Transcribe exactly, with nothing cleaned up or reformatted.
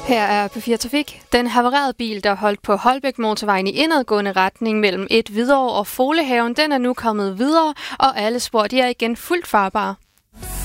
Her er P fire Trafik. Den havarerede bil, der holdt på Holbæk Motorvejen i indadgående retning mellem et Hvidovre og Folehaven, den er nu kommet videre, og alle spor de er igen fuldt farbare.